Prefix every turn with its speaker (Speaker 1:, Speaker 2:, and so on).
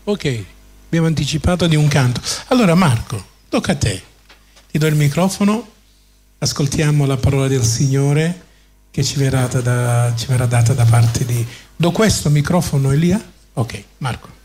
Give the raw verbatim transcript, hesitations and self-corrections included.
Speaker 1: Ok, abbiamo anticipato di un canto. Allora Marco, tocca a te. Ti do il microfono, ascoltiamo la parola del Signore che ci verrà, da, ci verrà data da parte di... Do questo microfono, Elia? Ok, Marco.